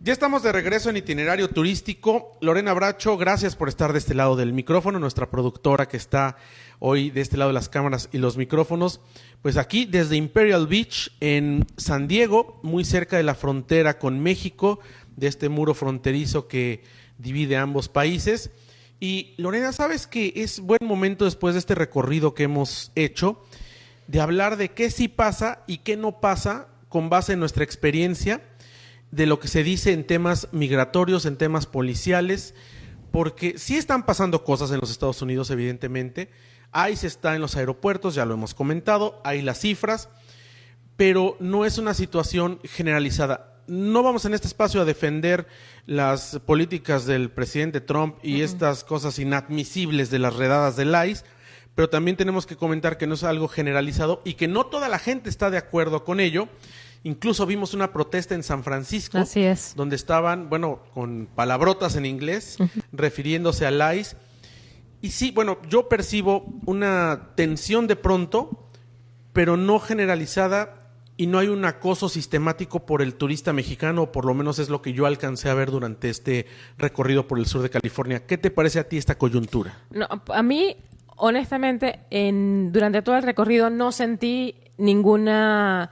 Ya estamos de regreso en Itinerario Turístico. Lorena Bracho, gracias por estar de este lado del micrófono, nuestra productora que está hoy de este lado de las cámaras y los micrófonos. Pues aquí desde Imperial Beach en San Diego, muy cerca de la frontera con México, de este muro fronterizo que divide ambos países. Y Lorena, ¿sabes que es buen momento después de este recorrido que hemos hecho de hablar de qué sí pasa y qué no pasa con base en nuestra experiencia de lo que se dice en temas migratorios, en temas policiales, porque sí están pasando cosas en los Estados Unidos, evidentemente. ICE está en los aeropuertos, ya lo hemos comentado, hay las cifras, pero no es una situación generalizada. No vamos en este espacio a defender las políticas del presidente Trump y estas cosas inadmisibles de las redadas del ICE, pero también tenemos que comentar que no es algo generalizado y que no toda la gente está de acuerdo con ello. Incluso vimos una protesta en San Francisco, así es, donde estaban, con palabrotas en inglés, refiriéndose al ICE. Y sí, yo percibo una tensión de pronto, pero no generalizada, y no hay un acoso sistemático por el turista mexicano, o por lo menos es lo que yo alcancé a ver durante este recorrido por el sur de California. ¿Qué te parece a ti esta coyuntura? No, a mí, honestamente, durante todo el recorrido no sentí ninguna...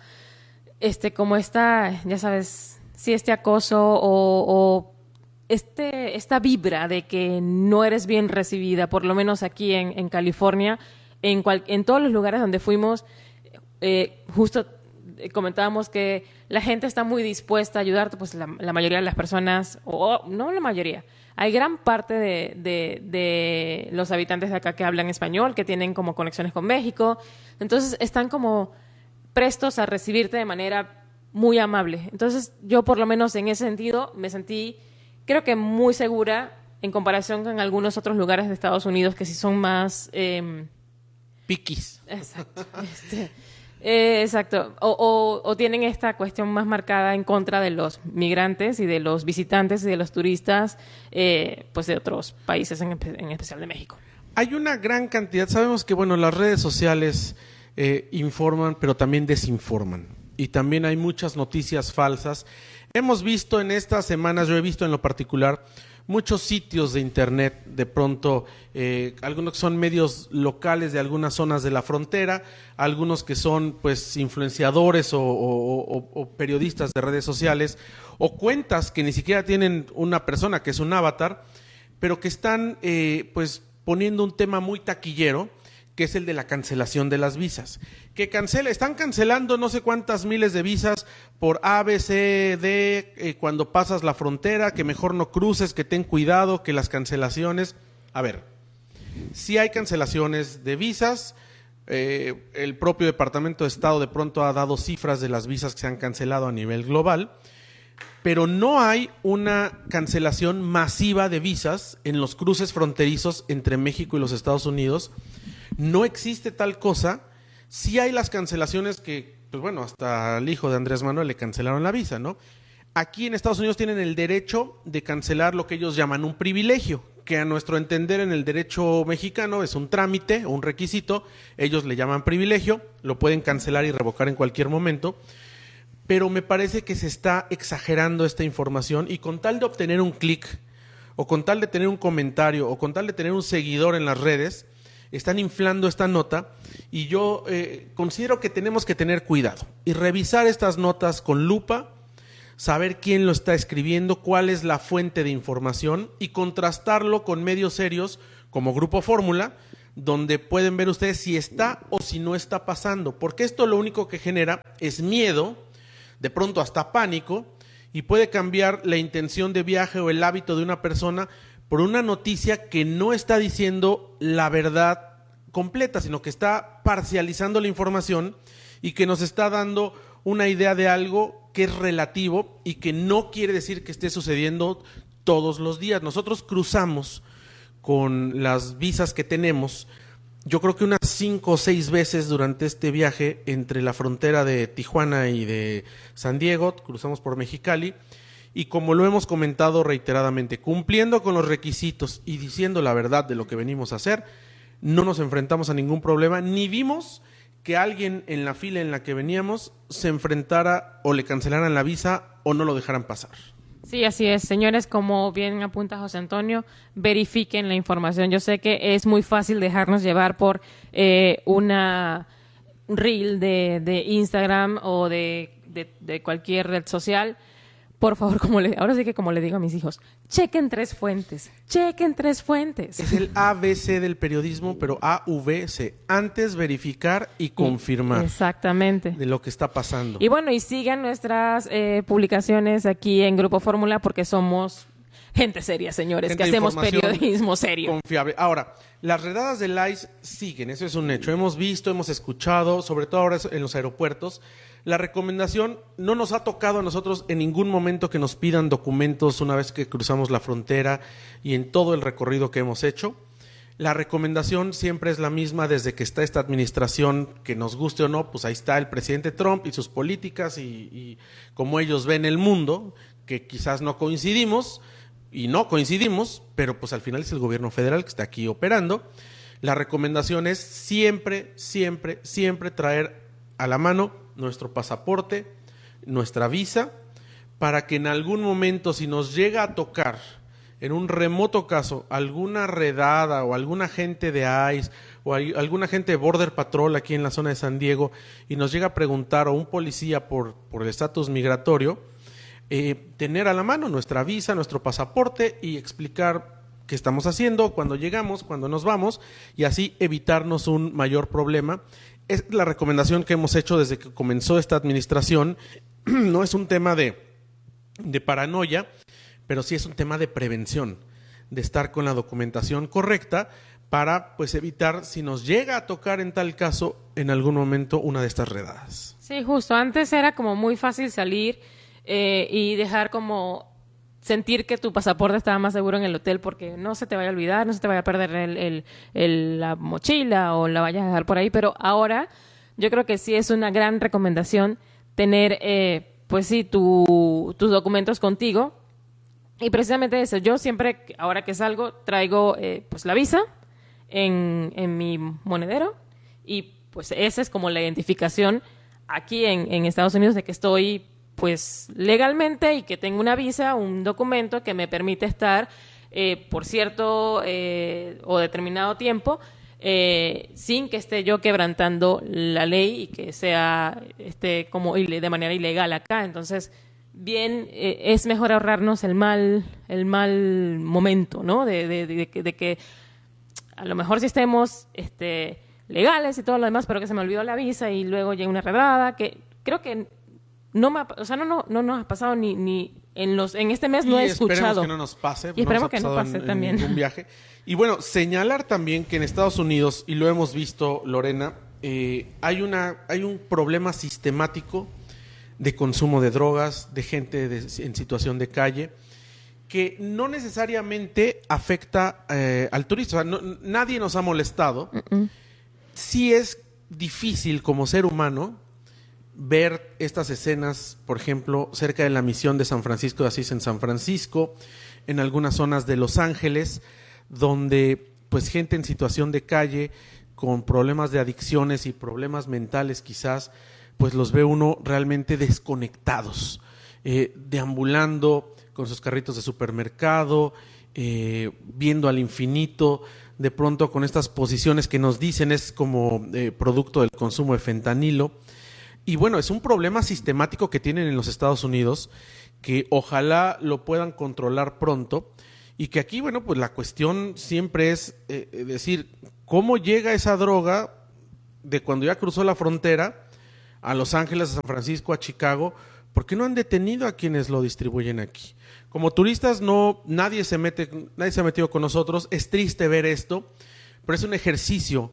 ya sabes, sí, este acoso o esta vibra de que no eres bien recibida, por lo menos aquí en California, en todos los lugares donde fuimos, justo comentábamos que la gente está muy dispuesta a ayudarte, pues la mayoría de las personas, o no la mayoría, hay gran parte de los habitantes de acá que hablan español, que tienen como conexiones con México, entonces están como prestos a recibirte de manera muy amable. Entonces, yo por lo menos en ese sentido me sentí, creo que muy segura en comparación con algunos otros lugares de Estados Unidos que sí son más... piquis. Exacto. Exacto. O tienen esta cuestión más marcada en contra de los migrantes y de los visitantes y de los turistas, pues de otros países, en especial de México. Hay una gran cantidad, sabemos que las redes sociales informan, pero también desinforman. Y también hay muchas noticias falsas. Hemos visto en estas semanas, yo he visto en lo particular, muchos sitios de internet, de pronto, algunos que son medios locales de algunas zonas de la frontera, algunos que son pues influenciadores o periodistas de redes sociales, o cuentas que ni siquiera tienen una persona, que es un avatar, pero que están pues poniendo un tema muy taquillero, que es el de la cancelación de las visas. Están cancelando no sé cuántas miles de visas por A, B, C, D, cuando pasas la frontera, que mejor no cruces, que ten cuidado, que las cancelaciones. A ver, sí hay cancelaciones de visas, el propio Departamento de Estado de pronto ha dado cifras de las visas que se han cancelado a nivel global, pero no hay una cancelación masiva de visas en los cruces fronterizos entre México y los Estados Unidos. No existe tal cosa. Sí hay las cancelaciones que, hasta al hijo de Andrés Manuel le cancelaron la visa, ¿no? Aquí en Estados Unidos tienen el derecho de cancelar lo que ellos llaman un privilegio, que a nuestro entender en el derecho mexicano es un trámite o un requisito, ellos le llaman privilegio, lo pueden cancelar y revocar en cualquier momento, pero me parece que se está exagerando esta información y con tal de obtener un clic, o con tal de tener un comentario, o con tal de tener un seguidor en las redes, están inflando esta nota y yo considero que tenemos que tener cuidado y revisar estas notas con lupa, saber quién lo está escribiendo, cuál es la fuente de información y contrastarlo con medios serios como Grupo Fórmula, donde pueden ver ustedes si está o si no está pasando, porque esto lo único que genera es miedo, de pronto hasta pánico, y puede cambiar la intención de viaje o el hábito de una persona por una noticia que no está diciendo la verdad completa, sino que está parcializando la información y que nos está dando una idea de algo que es relativo y que no quiere decir que esté sucediendo todos los días. Nosotros cruzamos con las visas que tenemos, yo creo que unas 5 o 6 veces durante este viaje entre la frontera de Tijuana y de San Diego, cruzamos por Mexicali, y como lo hemos comentado reiteradamente, cumpliendo con los requisitos y diciendo la verdad de lo que venimos a hacer, no nos enfrentamos a ningún problema, ni vimos que alguien en la fila en la que veníamos se enfrentara o le cancelaran la visa o no lo dejaran pasar. Sí, así es. Señores, como bien apunta José Antonio, verifiquen la información. Yo sé que es muy fácil dejarnos llevar por una reel de Instagram o de cualquier red social. Por favor, ahora sí que como le digo a mis hijos, chequen 3 fuentes, chequen 3 fuentes. Es el ABC del periodismo, pero AVC. Antes, verificar y confirmar. Exactamente. De lo que está pasando. Y bueno, y sigan nuestras publicaciones aquí en Grupo Fórmula porque somos gente seria, señores, Gente que de hacemos información periodismo serio. Confiable. Ahora, las redadas del ICE siguen, eso es un hecho. Hemos visto, hemos escuchado, sobre todo ahora en los aeropuertos. La recomendación no nos ha tocado a nosotros en ningún momento que nos pidan documentos una vez que cruzamos la frontera y en todo el recorrido que hemos hecho. La recomendación siempre es la misma desde que está esta administración, que nos guste o no, pues ahí está el presidente Trump y sus políticas y cómo ellos ven el mundo, que quizás no coincidimos y no coincidimos, pero pues al final es el gobierno federal que está aquí operando. La recomendación es siempre, siempre, siempre traer a la mano nuestro pasaporte, nuestra visa, para que en algún momento, si nos llega a tocar, en un remoto caso, alguna redada o algún agente de ICE o algún agente de Border Patrol aquí en la zona de San Diego y nos llega a preguntar, o un policía por el estatus migratorio, tener a la mano nuestra visa, nuestro pasaporte y explicar qué estamos haciendo, cuándo llegamos, cuándo nos vamos, y así evitarnos un mayor problema. Es la recomendación que hemos hecho desde que comenzó esta administración. No es un tema de paranoia, pero sí es un tema de prevención, de estar con la documentación correcta para pues evitar, si nos llega a tocar en tal caso, en algún momento una de estas redadas. Sí, justo. Antes era como muy fácil salir y dejar como sentir que tu pasaporte estaba más seguro en el hotel porque no se te vaya a olvidar, no se te vaya a perder la mochila o la vayas a dejar por ahí, pero ahora yo creo que sí es una gran recomendación tener, pues sí, tus documentos contigo. Y precisamente eso, yo siempre, ahora que salgo, traigo pues la visa en mi monedero y pues esa es como la identificación aquí en Estados Unidos de que estoy pues legalmente y que tengo una visa, un documento que me permite estar por cierto o determinado tiempo sin que esté yo quebrantando la ley y que sea como de manera ilegal acá. Entonces, bien, es mejor ahorrarnos el mal momento, ¿no? De que a lo mejor sí estemos legales y todo lo demás, pero que se me olvidó la visa y luego llega una redada, que creo que no nos ha pasado ni en este mes no he escuchado. Esperemos que no nos pase. Y esperemos que no pase también. En ningún viaje. Y bueno, señalar también que en Estados Unidos, y lo hemos visto, Lorena, hay un problema sistemático de consumo de drogas, de gente en situación de calle, que no necesariamente afecta al turista. O sea, nadie nos ha molestado. Sí es difícil como ser humano ver estas escenas, por ejemplo, cerca de la misión de San Francisco de Asís en San Francisco, en algunas zonas de Los Ángeles, donde pues gente en situación de calle, con problemas de adicciones y problemas mentales quizás, pues los ve uno realmente desconectados, deambulando con sus carritos de supermercado, viendo al infinito, de pronto con estas posiciones que nos dicen es como producto del consumo de fentanilo. Y bueno, es un problema sistemático que tienen en los Estados Unidos, que ojalá lo puedan controlar pronto, y que aquí, bueno, pues la cuestión siempre es decir, ¿cómo llega esa droga de cuando ya cruzó la frontera a Los Ángeles, a San Francisco, a Chicago? ¿Por qué no han detenido a quienes lo distribuyen aquí? Como turistas nadie se ha metido con nosotros. Es triste ver esto, pero es un ejercicio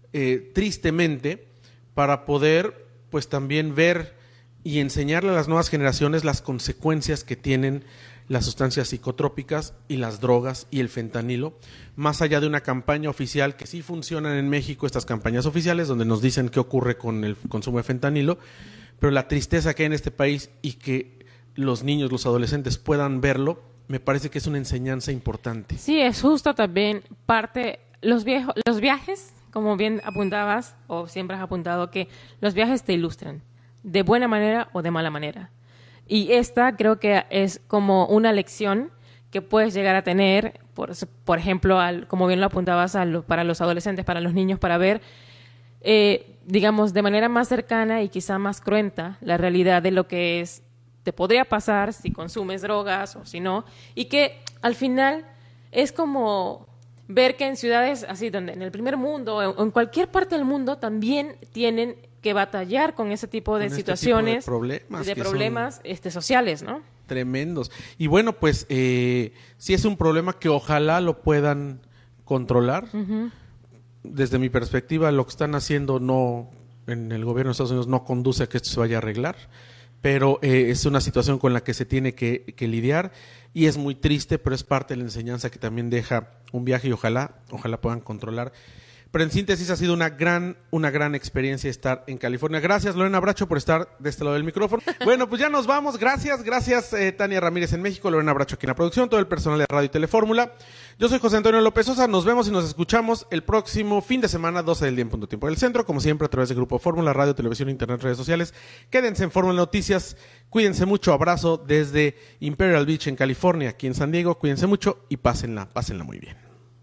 tristemente para poder pues también ver y enseñarle a las nuevas generaciones las consecuencias que tienen las sustancias psicotrópicas y las drogas y el fentanilo, más allá de una campaña oficial que sí funcionan en México, estas campañas oficiales donde nos dicen qué ocurre con el consumo de fentanilo, pero la tristeza que hay en este país y que los niños, los adolescentes puedan verlo, me parece que es una enseñanza importante. Sí, es justo también parte, los viajes, como bien apuntabas, o siempre has apuntado, que los viajes te ilustran, de buena manera o de mala manera. Y esta creo que es como una lección que puedes llegar a tener, por ejemplo, como bien lo apuntabas, para los adolescentes, para los niños, para ver, digamos, de manera más cercana y quizá más cruenta la realidad de lo que te podría pasar si consumes drogas o si no, y que al final es como ver que en ciudades así, donde en el primer mundo o en cualquier parte del mundo también tienen que batallar con ese tipo de situaciones, tipo de problemas sociales, ¿no? Tremendos. Y bueno, pues sí es un problema que ojalá lo puedan controlar. Uh-huh. Desde mi perspectiva, lo que están haciendo en el gobierno de Estados Unidos no conduce a que esto se vaya a arreglar, pero es una situación con la que se tiene que lidiar y es muy triste, pero es parte de la enseñanza que también deja un viaje y ojalá puedan controlar. Pero en síntesis ha sido una gran experiencia estar en California. Gracias, Lorena Bracho, por estar de este lado del micrófono. Bueno, pues ya nos vamos. Gracias, Tania Ramírez en México, Lorena Bracho aquí en la producción, todo el personal de Radio y Telefórmula. Yo soy José Antonio López Sosa. Nos vemos y nos escuchamos el próximo fin de semana, 12 del día en punto tiempo del centro, como siempre a través de Grupo Fórmula, radio, televisión, internet, redes sociales. Quédense en Fórmula Noticias. Cuídense mucho. Abrazo desde Imperial Beach en California, aquí en San Diego. Cuídense mucho y pásenla muy bien.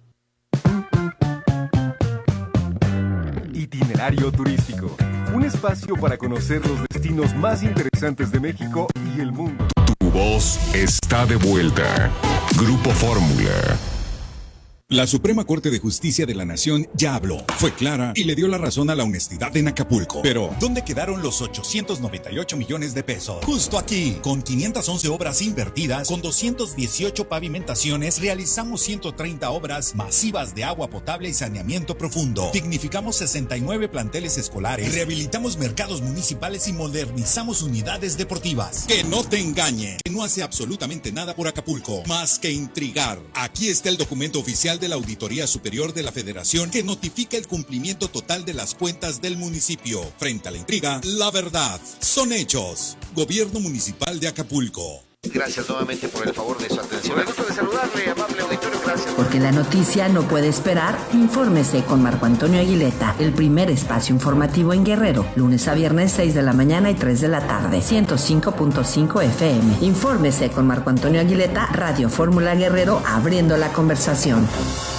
Itinerario turístico, un espacio para conocer los destinos más interesantes de México y el mundo. Tu voz está de vuelta. Grupo Fórmula. La Suprema Corte de Justicia de la Nación ya habló, fue clara y le dio la razón a la honestidad en Acapulco. Pero, ¿dónde quedaron los 898 millones de pesos? Justo aquí, con 511 obras invertidas, con 218 pavimentaciones, realizamos 130 obras masivas de agua potable y saneamiento profundo. Dignificamos 69 planteles escolares, rehabilitamos mercados municipales y modernizamos unidades deportivas. Que no te engañen, que no hace absolutamente nada por Acapulco, más que intrigar. Aquí está el documento oficial de la Auditoría Superior de la Federación que notifica el cumplimiento total de las cuentas del municipio. Frente a la intriga, la verdad son hechos. Gobierno Municipal de Acapulco. Gracias nuevamente por el favor de su atención. Me gusto de saludarle, amable auditorio. Gracias. Porque la noticia no puede esperar, infórmese con Marco Antonio Aguileta, el primer espacio informativo en Guerrero, lunes a viernes 6 de la mañana y 3 de la tarde, 105.5 FM. Infórmese con Marco Antonio Aguileta, Radio Fórmula Guerrero, abriendo la conversación.